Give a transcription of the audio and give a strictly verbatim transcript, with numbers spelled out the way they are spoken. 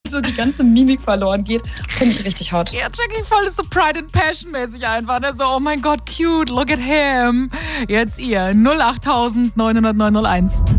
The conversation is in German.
so die ganze Mimik verloren geht. Finde ich richtig hot. Ja, Jackie voll so Pride and Passion mäßig einfach. Ne? So, oh mein Gott, cute, look at him. Jetzt ihr, null acht neun null null neun null eins.